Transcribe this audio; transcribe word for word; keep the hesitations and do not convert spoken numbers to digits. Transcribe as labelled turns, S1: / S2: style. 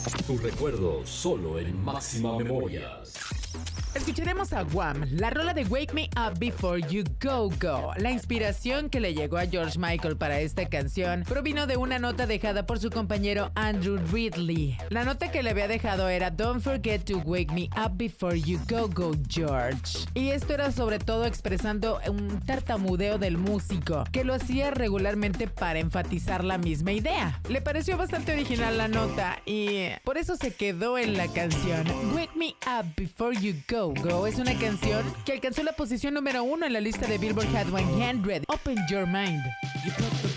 S1: Tu recuerdo solo en Máxima Memorias.
S2: Escucharemos a Wham, la rola de Wake Me Up Before You Go Go. La inspiración que le llegó a George Michael para esta canción provino de una nota dejada por su compañero Andrew Ridley. La nota que le había dejado era "Don't forget to wake me up before you go go, George". Y esto era sobre todo expresando un tartamudeo del músico, que lo hacía regularmente para enfatizar la misma idea. Le pareció bastante original la nota y por eso se quedó en la canción. Wake Me Up Before You Go Go es una canción que alcanzó la posición número uno en la lista de Billboard Hot cien. Open Your Mind.
S3: You put the